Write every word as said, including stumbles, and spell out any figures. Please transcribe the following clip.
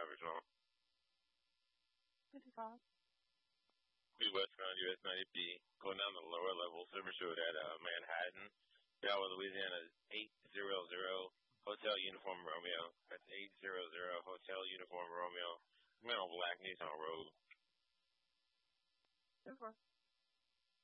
coverage on. fifty-five. We westbound U S ninety B, going down the lower level service road at uh, Manhattan. Galwa, Louisiana is eight hundred Hotel Uniform Romeo. That's eight hundred Hotel Uniform Romeo. Man on Black Nissan Road. ten four.